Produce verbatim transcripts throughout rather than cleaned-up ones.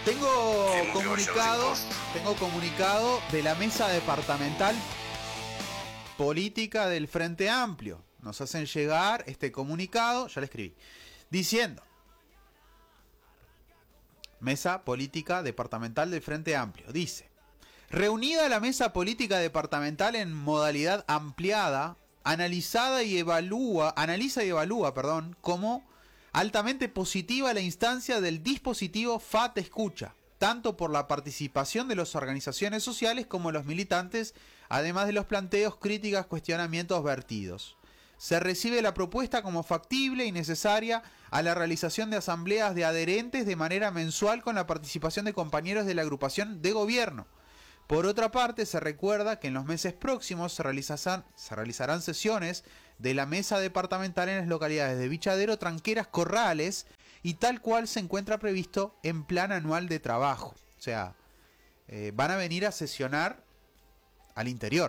Tengo comunicado, tengo comunicado de la mesa departamental política del Frente Amplio. Nos hacen llegar este comunicado, ya le escribí, diciendo: Mesa Política Departamental del Frente Amplio. Dice: reunida la mesa política departamental en modalidad ampliada, analizada y evalúa, analiza y evalúa, perdón, como altamente positiva la instancia del dispositivo F A T Escucha, tanto por la participación de las organizaciones sociales como los militantes, además de los planteos, críticas, cuestionamientos vertidos. Se recibe la propuesta como factible y necesaria a la realización de asambleas de adherentes de manera mensual con la participación de compañeros de la agrupación de gobierno. Por otra parte, se recuerda que en los meses próximos se realizarán, se realizarán sesiones de la mesa departamental en las localidades de Bichadero, Tranqueras, Corrales, y tal cual se encuentra previsto en plan anual de trabajo. O sea, eh, van a venir a sesionar al interior.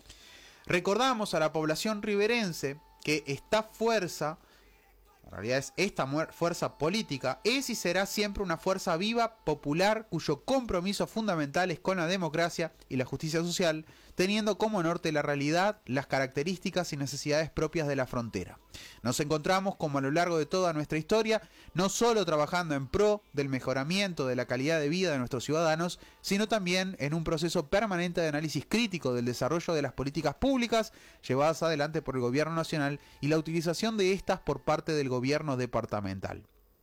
Recordamos a la población riverense que esta fuerza, en realidad es esta fuerza política, es y será siempre una fuerza viva, popular, cuyo compromiso fundamental es con la democracia y la justicia social, teniendo como norte la realidad, las características y necesidades propias de la frontera. Nos encontramos, como a lo largo de toda nuestra historia, no solo trabajando en pro del mejoramiento de la calidad de vida de nuestros ciudadanos, sino también en un proceso permanente de análisis crítico del desarrollo de las políticas públicas llevadas adelante por el gobierno nacional y la utilización de estas por parte del gobierno departamental.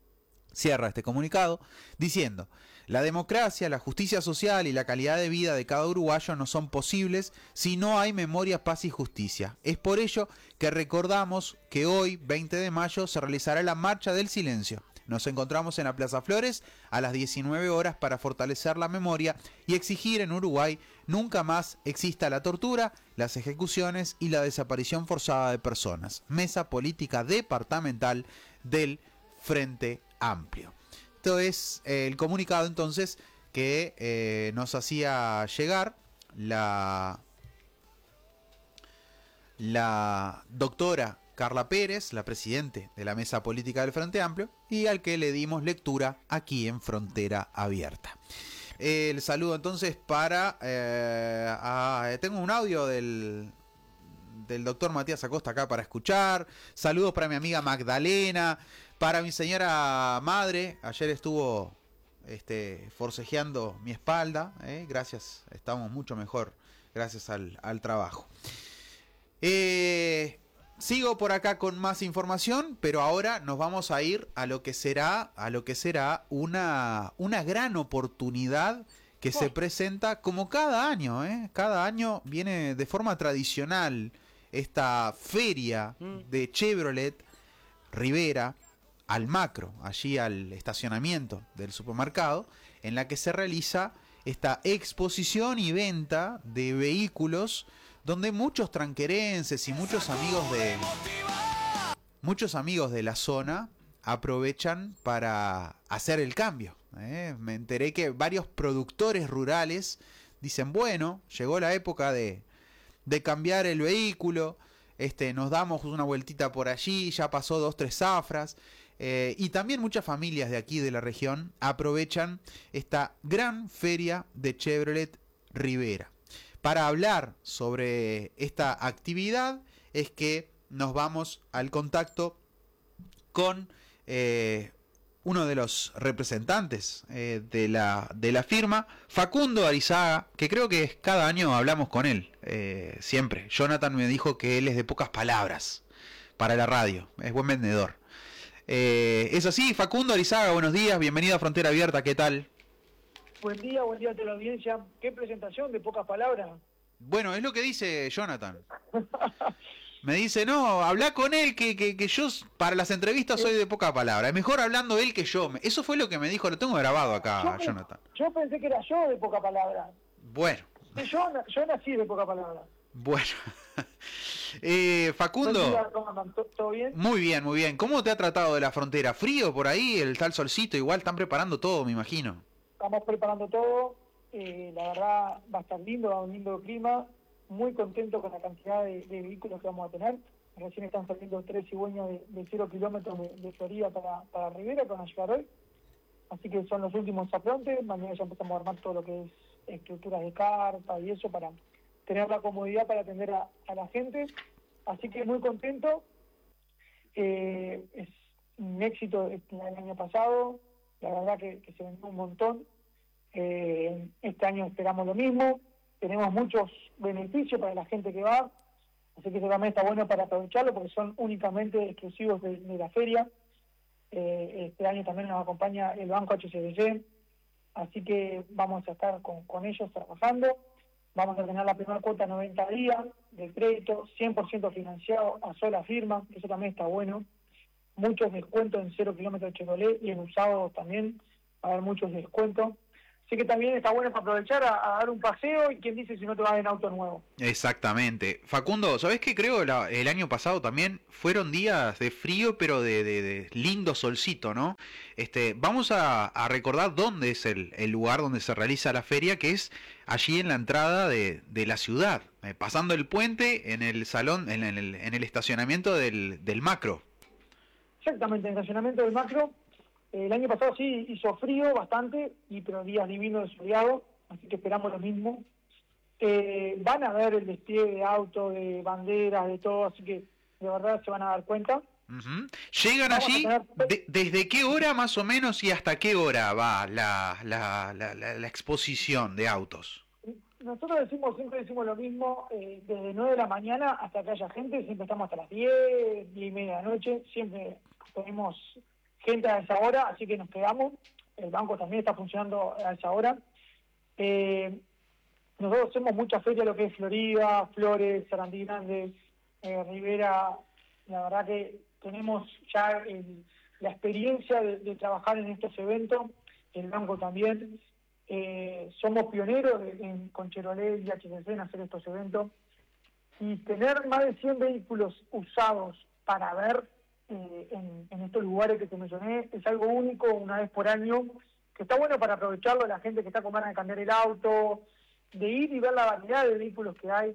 Cierra este comunicado diciendo: la democracia, la justicia social y la calidad de vida de cada uruguayo no son posibles si no hay memoria, paz y justicia. Es por ello que recordamos que hoy, veinte de mayo, se realizará la Marcha del Silencio. Nos encontramos en la Plaza Flores a las diecinueve horas para fortalecer la memoria y exigir en Uruguay nunca más exista la tortura, las ejecuciones y la desaparición forzada de personas. Mesa Política Departamental del Frente Amplio. Esto es eh, el comunicado entonces que eh, nos hacía llegar la, la doctora Carla Pérez, la presidente de la Mesa Política del Frente Amplio, y al que le dimos lectura aquí en Frontera Abierta. Eh, el saludo entonces para... Eh, a, tengo un audio del... del doctor Matías Acosta acá para escuchar. Saludos para mi amiga Magdalena, para mi señora madre. Ayer estuvo este, forcejeando mi espalda, ¿eh? Gracias, estamos mucho mejor gracias al, al trabajo. Eh, sigo por acá con más información, pero ahora nos vamos a ir a lo que será, a lo que será una, una gran oportunidad que se presenta como cada año, ¿eh? Cada año viene de forma tradicional esta feria de Chevrolet Rivera al macro, allí al estacionamiento del supermercado, en la que se realiza esta exposición y venta de vehículos donde muchos tranquerenses y muchos amigos de muchos amigos de la zona aprovechan para hacer el cambio, ¿eh? Me enteré que varios productores rurales dicen: bueno, llegó la época de de cambiar el vehículo, este, nos damos una vueltita por allí, ya pasó dos, tres zafras, eh, y también muchas familias de aquí de la región aprovechan esta gran feria de Chevrolet Rivera. Para hablar sobre esta actividad es que nos vamos al contacto con eh, uno de los representantes eh, de, la, de la firma, Facundo Arizaga, que creo que es, cada año hablamos con él, eh, siempre. Jonathan me dijo que él es de pocas palabras para la radio, es buen vendedor. Eh, es así, Facundo Arizaga, buenos días, bienvenido a Frontera Abierta, ¿qué tal? Buen día, buen día a toda la audiencia. ¿Qué presentación de pocas palabras? Bueno, es lo que dice Jonathan. Me dice: no, habla con él, que, que, que yo para las entrevistas soy de poca palabra. Es mejor hablando él que yo. Eso fue lo que me dijo, lo tengo grabado acá, yo, Jonathan. Yo pensé que era yo de poca palabra. Bueno. Yo, yo nací de poca palabra. Bueno. eh, Facundo. Día, ¿todo bien? Muy bien, muy bien. ¿Cómo te ha tratado de la frontera? ¿Frío por ahí? ¿El tal solcito? Igual están preparando todo, me imagino. Estamos preparando todo. Eh, la verdad va a estar lindo, va a un lindo clima. Muy contento con la cantidad de, de vehículos que vamos a tener. Recién están saliendo tres cigüeñas de, de cero kilómetros de, de Florida para, para Rivera, que van a llegar hoy. así que son los últimos aprontes. Mañana ya empezamos a armar todo lo que es estructuras de carta y eso para tener la comodidad para atender a, a la gente. Así que muy contento. Eh, es un éxito el año pasado, la verdad que, que se vendió un montón. Eh, este año esperamos lo mismo, tenemos muchos beneficios para la gente que va, así que eso también está bueno para aprovecharlo porque son únicamente exclusivos de, de la feria. Eh, este año también nos acompaña el Banco H S B C, así que vamos a estar con, con ellos trabajando. Vamos a tener la primera cuota noventa días de crédito, cien por ciento financiado a sola firma, eso también está bueno. Muchos descuentos en cero kilómetros de Chevrolet y en usado también, va a haber muchos descuentos. Así que también está bueno para aprovechar a, a dar un paseo y quién dice si no te vas en auto nuevo. Exactamente. Facundo, ¿sabés qué creo? La, el año pasado también fueron días de frío, pero de, de, de lindo solcito, ¿no? Este, vamos a, a recordar dónde es el, el lugar donde se realiza la feria, que es allí en la entrada de, de la ciudad, eh, pasando el puente en el salón, en el, en el estacionamiento del, del Macro. Exactamente, en el estacionamiento del Macro. El año pasado sí hizo frío bastante, y pero días divinos de soleado, así que esperamos lo mismo. Eh, van a ver el despliegue de autos, de banderas, de todo, así que de verdad se van a dar cuenta. Uh-huh. ¿Llegan Vamos allí? tener... De, ¿Desde qué hora más o menos y hasta qué hora va la, la, la, la, la exposición de autos? Nosotros decimos, siempre decimos lo mismo, eh, desde nueve de la mañana hasta que haya gente, siempre estamos hasta las diez, diez y media de la noche, siempre tenemos gente a esa hora, así que nos quedamos. El banco también está funcionando a esa hora. Eh, nosotros hacemos mucha feria, lo que es Florida, Flores, Sarandí Grande, eh, Rivera. La verdad que tenemos ya el, la experiencia de, de trabajar en estos eventos, el banco también. Eh, somos pioneros de, en, con Chevrolet y H S C en hacer estos eventos. Y tener más de cien vehículos usados para ver Eh, en, en estos lugares que te mencioné, es algo único, una vez por año, que está bueno para aprovecharlo, la gente que está con ganas de cambiar el auto, de ir y ver la variedad de vehículos que hay,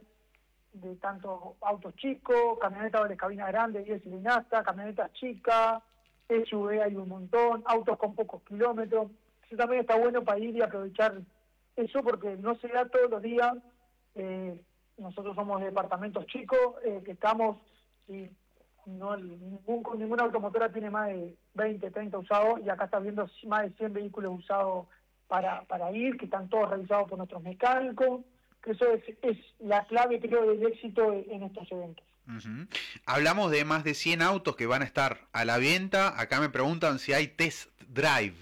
de tanto autos chicos, camionetas de cabina grande, diez cilindros, camionetas chicas, S U V hay un montón, autos con pocos kilómetros. Eso también está bueno para ir y aprovechar eso, porque no se da todos los días. Eh, nosotros somos departamentos chicos, eh, que estamos... y no ningún, ninguna automotora tiene más de veinte, treinta usados, y acá están viendo más de cien vehículos usados para, para ir, que están todos realizados por nuestros mecánicos, que eso es, es la clave, creo, del éxito en estos eventos. Uh-huh. Hablamos de más de cien autos que van a estar a la venta. Acá me preguntan si hay test drive.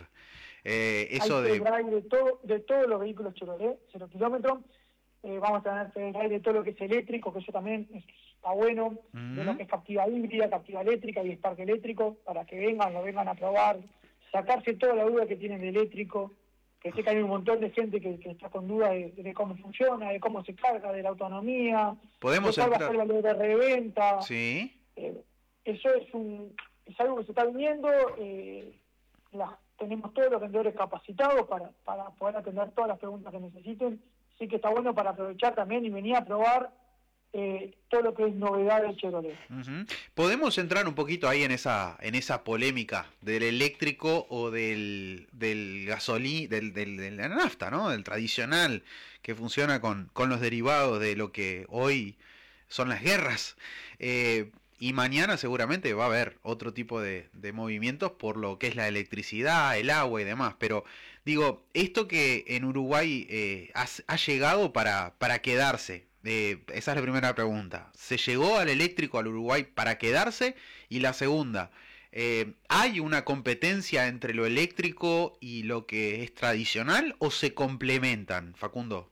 Eh, eso hay de... test drive de, todo, de todos los vehículos Chevrolet, cero kilómetros. Eh, vamos a tener test drive de todo lo que es eléctrico, que eso también es, está bueno, uh-huh. de lo que es captiva híbrida, captiva eléctrica y Spark eléctrico, para que vengan, lo vengan a probar, sacarse toda la duda que tienen de eléctrico, que sé que hay un montón de gente que, que está con dudas de, de cómo funciona, de cómo se carga, de la autonomía, podemos de cuál entrar... va a ser el valor de reventa. Sí. Eh, eso es un es algo que se está viniendo, eh, la, tenemos todos los vendedores capacitados para, para poder atender todas las preguntas que necesiten. Así que está bueno para aprovechar también y venir a probar eh, todo lo que es novedad del Chevrolet. Uh-huh. Podemos entrar un poquito ahí en esa en esa polémica del eléctrico o del del gasolí, del, del de la nafta, ¿no? Del tradicional que funciona con, con los derivados de lo que hoy son las guerras. Eh, y mañana seguramente va a haber otro tipo de, de movimientos por lo que es la electricidad, el agua y demás. Pero digo, esto que en Uruguay eh, ha, ha llegado para, para quedarse. Eh, esa es la primera pregunta. ¿Se llegó al eléctrico al Uruguay para quedarse? Y la segunda, eh, ¿hay una competencia entre lo eléctrico y lo que es tradicional o se complementan, Facundo?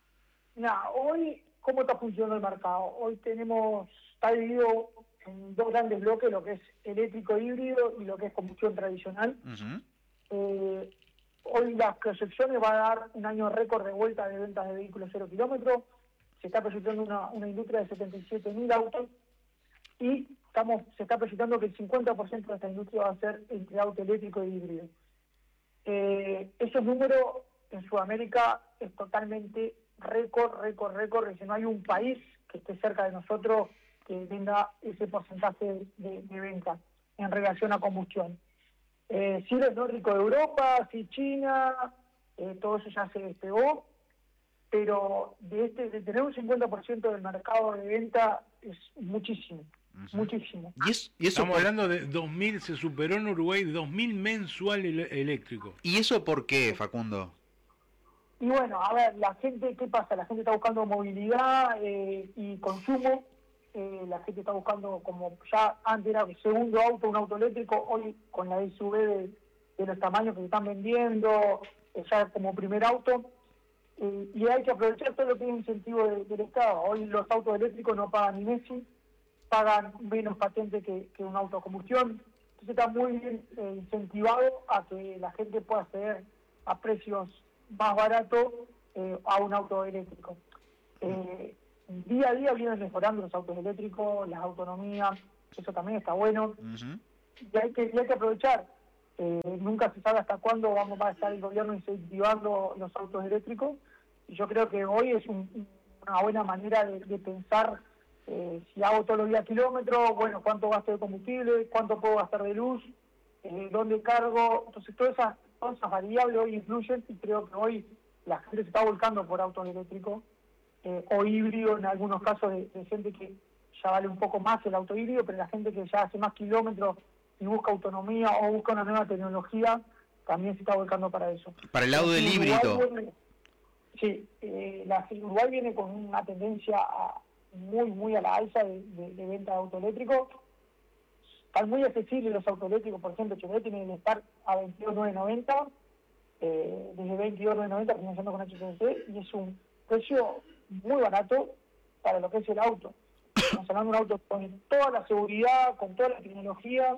Nah, hoy, ¿cómo está funcionando el mercado? Hoy tenemos, está dividido en dos grandes bloques, lo que es eléctrico híbrido y lo que es combustión tradicional. Uh-huh. Eh, hoy las proyecciones va a dar un año récord de vuelta de ventas de vehículos cero kilómetros. Se está proyectando una, una industria de setenta y siete mil autos y estamos se está proyectando que el cincuenta por ciento de esta industria va a ser entre auto eléctrico y híbrido. Eh, esos números en Sudamérica es totalmente récord, récord, récord, y si no hay un país que esté cerca de nosotros que tenga ese porcentaje de, de venta en relación a combustión. Eh, sí, los nórdicos de Europa, sí China, eh, todo eso ya se despegó, pero de este de tener un cincuenta por ciento del mercado de venta es muchísimo, uh-huh. muchísimo. ¿Y, es, y eso Estamos por... hablando de dos mil, se superó en Uruguay dos mil mensual el, eléctrico. ¿Y eso por qué, Facundo? Y bueno, a ver, la gente, ¿qué pasa? La gente está buscando movilidad eh, y consumo. Eh, la gente está buscando, como ya antes era el segundo auto, un auto eléctrico, hoy con la S U V de, de los tamaños que se están vendiendo, eh, ya como primer auto, eh, y hay que aprovechar todo lo que es incentivo de, del Estado. Hoy los autos eléctricos no pagan ni Messi, pagan menos patente que, que un auto a combustión, entonces está muy bien eh, incentivado a que la gente pueda acceder a precios más baratos eh, a un auto eléctrico. Eh, Día a día vienen mejorando los autos eléctricos, las autonomías, eso también está bueno. Uh-huh. Y, hay que, y hay que aprovechar. Eh, nunca se sabe hasta cuándo vamos a estar el gobierno incentivando los autos eléctricos. Y yo creo que hoy es un, una buena manera de, de pensar eh, si hago todos los días kilómetros, bueno, cuánto gasto de combustible, cuánto puedo gastar de luz, eh, dónde cargo. Entonces todas esas, todas esas variables hoy influyen y creo que hoy la gente se está volcando por autos eléctricos. Eh, o híbrido en algunos casos de, de gente que ya vale un poco más el auto híbrido, pero la gente que ya hace más kilómetros y busca autonomía o busca una nueva tecnología, también se está volcando para eso. Para el lado del híbrido. Viene, sí, eh, la Uruguay viene con una tendencia a, muy, muy a la alza de, de, de venta de auto eléctrico. Están muy accesibles los autos eléctricos, por ejemplo, Chevrolet tiene que estar a veintidós mil novecientos noventa, eh, desde veintidós mil novecientos noventa financiando con H T C, y es un precio muy barato para lo que es el auto. Estamos hablando de un auto con toda la seguridad, con toda la tecnología,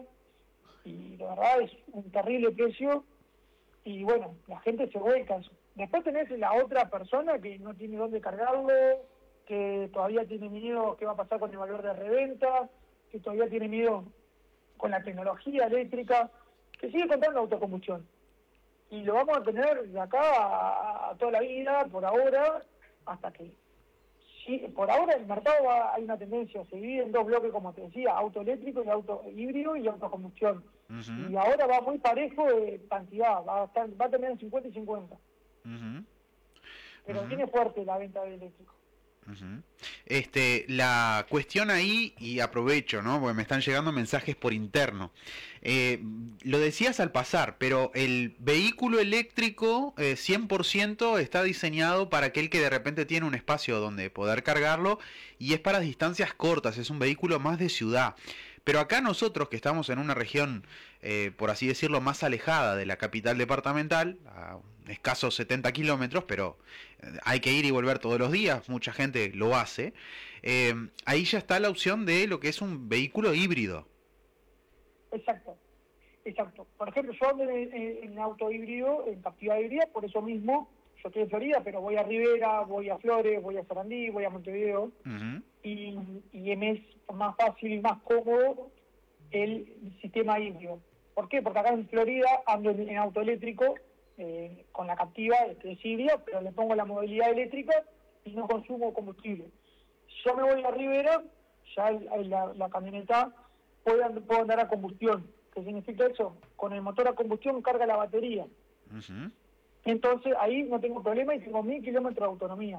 y la verdad es un terrible precio, y bueno, la gente se vuelca. Después tenés la otra persona que no tiene dónde cargarlo, que todavía tiene miedo qué va a pasar con el valor de reventa, que todavía tiene miedo con la tecnología eléctrica, que sigue comprando autocombustión. Y lo vamos a tener de acá a, a toda la vida, por ahora, hasta que... Sí, por ahora el mercado va, hay una tendencia, se divide en dos bloques, como te decía, auto eléctrico y auto híbrido y autocombustión. Uh-huh. Y ahora va muy parejo de cantidad, va a, estar, va a tener cincuenta y cincuenta. Uh-huh. Pero uh-huh. tiene fuerte la venta de eléctrico. Uh-huh. Este, la cuestión ahí, y aprovecho, ¿no? Porque me están llegando mensajes por interno. Eh, lo decías al pasar, pero el vehículo eléctrico eh, cien por ciento está diseñado para aquel que de repente tiene un espacio donde poder cargarlo y es para distancias cortas, es un vehículo más de ciudad. Pero acá nosotros, que estamos en una región, eh, por así decirlo, más alejada de la capital departamental, a escasos setenta kilómetros, pero hay que ir y volver todos los días, mucha gente lo hace, eh, ahí ya está la opción de lo que es un vehículo híbrido. Exacto, exacto. Por ejemplo, yo ando en, en, en auto híbrido, en captiva híbrida, por eso mismo, yo estoy en Florida, pero voy a Rivera, voy a Flores, voy a Sarandí, voy a Montevideo, uh-huh. y, y me es más fácil y más cómodo el sistema híbrido. ¿Por qué? Porque acá en Florida ando en, en auto eléctrico, eh, con la captiva, que es híbrida, pero le pongo la movilidad eléctrica y no consumo combustible. Si yo me voy a Rivera, ya el, el, la, la camioneta puede, puedo andar a combustión. ¿Qué significa eso? Con el motor a combustión carga la batería. Uh-huh. Entonces ahí no tengo problema y tengo mil kilómetros de autonomía.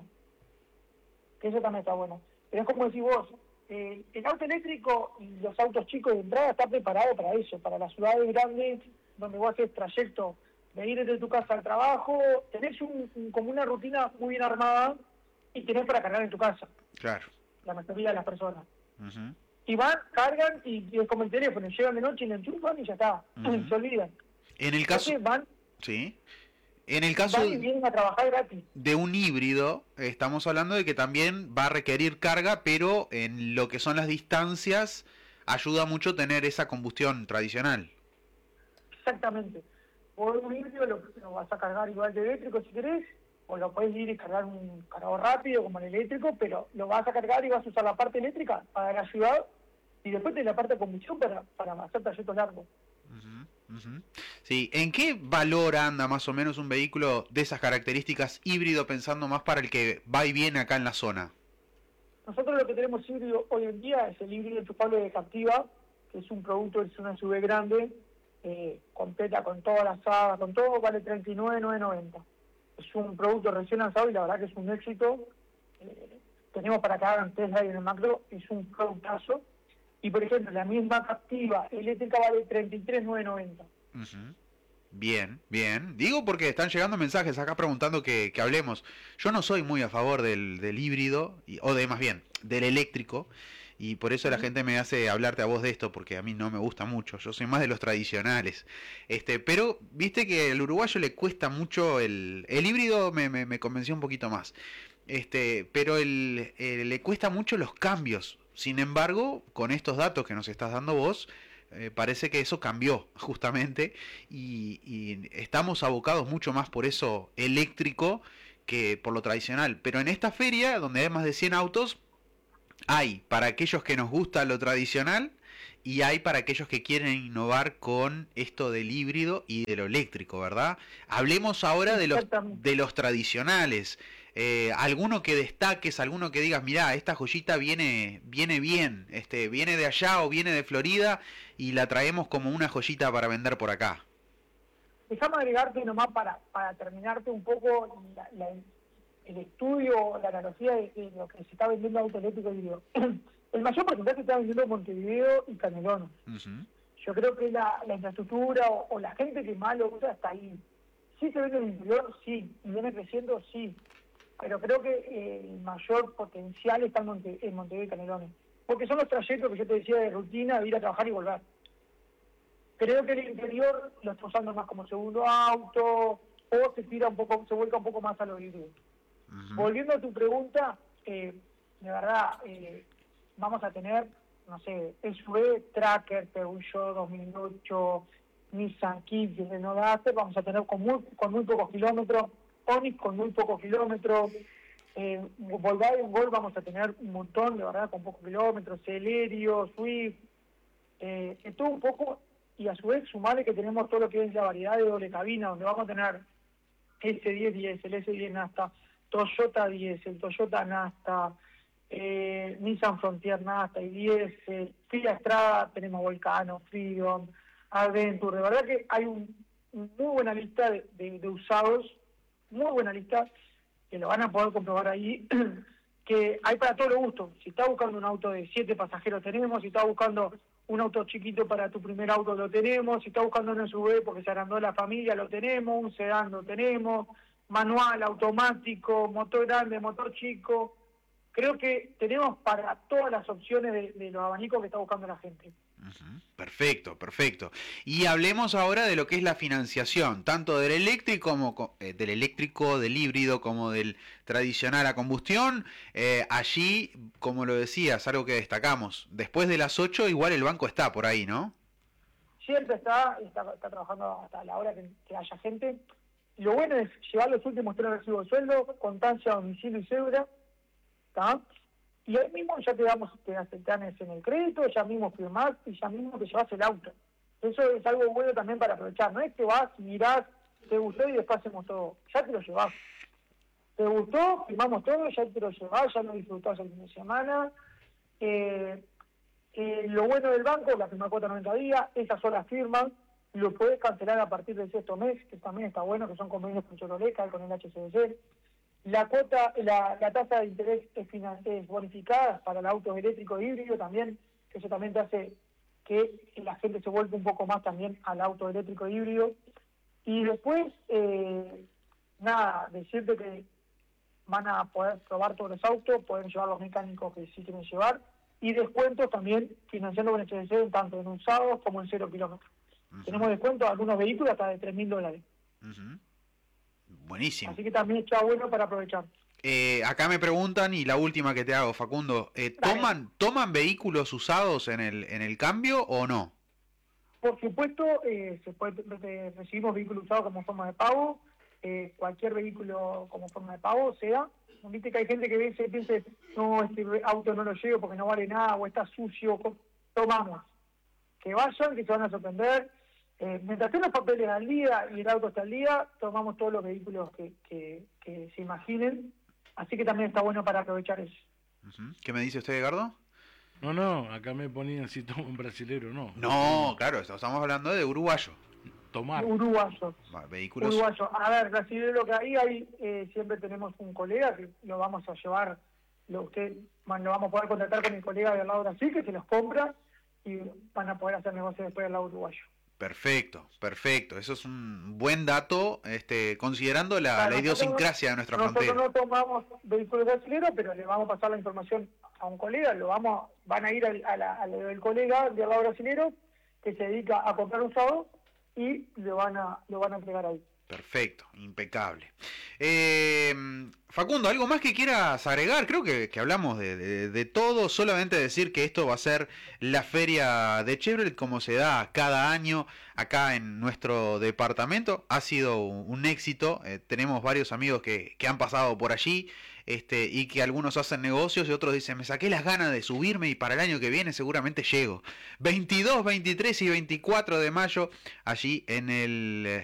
Que eso también está bueno. Pero es como decís vos, eh, el auto eléctrico y los autos chicos de entrada están preparados para eso, para las ciudades grandes, donde vos haces trayecto de ir desde tu casa al trabajo, tenés un, un, como una rutina muy bien armada y tenés para cargar en tu casa. Claro. La mayoría de las personas. Uh-huh. Y van, cargan y, y es como el teléfono, llegan de noche y lo enchufan y ya está, uh-huh. se olvidan. En el caso... Entonces van... Sí. En el caso van y vienen a trabajar gratis. De un híbrido, estamos hablando de que también va a requerir carga, pero en lo que son las distancias ayuda mucho tener esa combustión tradicional. Exactamente. Por un híbrido lo, lo vas a cargar igual de eléctrico si querés, o lo puedes ir y cargar un cargador rápido como el eléctrico, pero lo vas a cargar y vas a usar la parte eléctrica para la ciudad y después tenés la parte de combustión para, para hacer trayectos largos. Uh-huh, uh-huh. Sí, ¿en qué valor anda más o menos un vehículo de esas características híbrido, pensando más para el que va y viene acá en la zona? Nosotros lo que tenemos híbrido hoy en día es el híbrido enchufable de Captiva, que es un producto, es una S U V grande, eh, completa con todas las hadas, con todo, vale treinta y nueve mil novecientos noventa. Es un producto recién lanzado y la verdad que es un éxito. Eh, tenemos para que hagan test drive en el macro, es un productazo. Y por ejemplo, la misma Captiva eléctrica vale treinta y tres mil novecientos noventa. Uh-huh. Bien, bien. Digo porque están llegando mensajes acá preguntando que, que hablemos. Yo no soy muy a favor del, del híbrido, y, o de más bien, del eléctrico, y por eso la gente me hace hablarte a vos de esto, porque a mí no me gusta mucho. Yo soy más de los tradicionales. Este, pero viste que al uruguayo le cuesta mucho el, el híbrido, me, me, me convenció un poquito más. Este, pero el, el, le cuesta mucho los cambios. Sin embargo, con estos datos que nos estás dando vos, Eh, parece que eso cambió justamente y, y estamos abocados mucho más por eso eléctrico que por lo tradicional. Pero en esta feria, donde hay más de cien autos, hay para aquellos que nos gusta lo tradicional y hay para aquellos que quieren innovar con esto del híbrido y de lo eléctrico, ¿verdad? Hablemos ahora de los, de los tradicionales. Eh, alguno que destaques, alguno que digas, mirá, esta joyita viene viene bien, este viene de allá o viene de Florida y la traemos como una joyita para vender por acá. Déjame agregarte nomás para, para terminarte un poco la, la, el estudio, la analogía de, de lo que se está vendiendo auto eléctrico y híbrido. El mayor porcentaje se está vendiendo Montevideo y Canelones. Uh-huh. Yo creo que la, la infraestructura o, o la gente que más lo usa está ahí. Sí se vende en el interior, sí, y viene creciendo, sí. Pero creo que eh, el mayor potencial está en, Monte, en Montevideo y Canelones. Porque son los trayectos que yo te decía de rutina, de ir a trabajar y volver. Creo que el interior lo está usando más como segundo auto, o se tira un poco, se vuelca un poco más a lo híbrido. Uh-huh. Volviendo a tu pregunta, eh, de verdad, eh, vamos a tener, no sé, S U V, Tracker, Peugeot dos mil ocho, Nissan Kicks, Renault Duster, vamos a tener con muy, con muy pocos kilómetros, Onix con muy pocos kilómetros, eh, Volkswagen Gol vamos a tener un montón, de verdad, con pocos kilómetros, Celerio, Swift, eh, eh, todo un poco, y a su vez sumarle que tenemos todo lo que es la variedad de doble cabina, donde vamos a tener S diez diésel, S diez Nasta, Toyota diésel, Toyota Nasta, eh, Nissan Frontier Nasta y diésel, Fiat Strada, tenemos Volcano, Freedom, Adventure, de verdad que hay un, un muy buena lista de, de, de usados, muy buena lista, que lo van a poder comprobar ahí, que hay para todos los gustos. Si estás buscando un auto de siete pasajeros tenemos, si estás buscando un auto chiquito para tu primer auto lo tenemos, si estás buscando un S U V porque se agrandó la familia lo tenemos, un sedán lo tenemos, manual, automático, motor grande, motor chico. Creo que tenemos para todas las opciones de, de los abanicos que está buscando la gente. Uh-huh. Perfecto, perfecto. Y hablemos ahora de lo que es la financiación, tanto del eléctrico como eh, del eléctrico, del híbrido, como del tradicional a combustión. Eh, allí, como lo decías, algo que destacamos, después de las ocho igual el banco está por ahí, ¿no? Siempre está, está, está trabajando hasta la hora que, que haya gente. Lo bueno es llevar los últimos tres recibos de sueldo, constancia, domicilio y cédula, ¿está? Y ahí mismo ya te damos, te aceptanes en el crédito, ya mismo firmás y ya mismo te llevas el auto. Eso es algo bueno también para aprovechar. No es que vas, mirás, te gustó y después hacemos todo. Ya te lo llevás. Te gustó, firmamos todo, ya te lo llevás, ya lo disfrutás el fin de semana. Eh, eh, lo bueno del banco, la primera cuota noventa días, esas son las firmas, lo podés cancelar a partir del sexto mes, que también está bueno, que son convenios con Choroleca, con el H C B C. La cuota, la, la tasa de interés es, es bonificada para el auto eléctrico e híbrido también, que eso también te hace que la gente se vuelva un poco más también al auto eléctrico e híbrido. Y después, eh, nada, decirte que van a poder probar todos los autos, pueden llevar los mecánicos que sí quieren llevar, y descuentos también financiando con H D C tanto en usados como en cero kilómetros. Uh-huh. Tenemos descuentos a algunos vehículos hasta de tres mil dólares. Uh-huh. Buenísimo. Así que también está bueno para aprovechar. Eh, acá me preguntan, y la última que te hago, Facundo, eh, ¿toman toman vehículos usados en el en el cambio o no? Por supuesto, eh, se puede, recibimos vehículos usados como forma de pago, eh, cualquier vehículo como forma de pago, sea. Viste que hay gente que ve, se piensa, no, este auto no lo llevo porque no vale nada o está sucio. Tomamos. Que vayan, que se van a sorprender. Eh, mientras estén los papeles al día y el auto está al día, tomamos todos los vehículos que, que, que se imaginen, así que también está bueno para aprovechar eso. Uh-huh. ¿Qué me dice usted, Edgardo? No, no, acá me ponían si tomo un brasilero, no. No, claro, estamos hablando de uruguayo. Tomar. Uruguayo. Va, Vehículos. Uruguayo. A ver, brasilero que hay, hay eh, siempre tenemos un colega que lo vamos a llevar, lo usted lo vamos a poder contactar con mi colega del lado de Brasil, que se los compra y van a poder hacer negocio después del lado uruguayo. Perfecto, perfecto. Eso es un buen dato, este, considerando la, Claro, la nosotros idiosincrasia de nuestra nosotros frontera. no tomamos vehículos brasileños, pero le vamos a pasar la información a un colega, lo vamos, van a ir al, a la, al del colega del lado brasilero que se dedica a comprar usado y lo van a, lo van a entregar ahí. Perfecto, impecable. Eh, Facundo, ¿algo más que quieras agregar? Creo que, que hablamos de, de, de todo, solamente decir que esto va a ser la feria de Chevrolet como se da cada año acá en nuestro departamento. Ha sido un, un éxito, eh, tenemos varios amigos que, que han pasado por allí este, y que algunos hacen negocios y otros dicen, me saqué las ganas de subirme y para el año que viene seguramente llego. veintidós, veintitrés y veinticuatro de mayo allí en el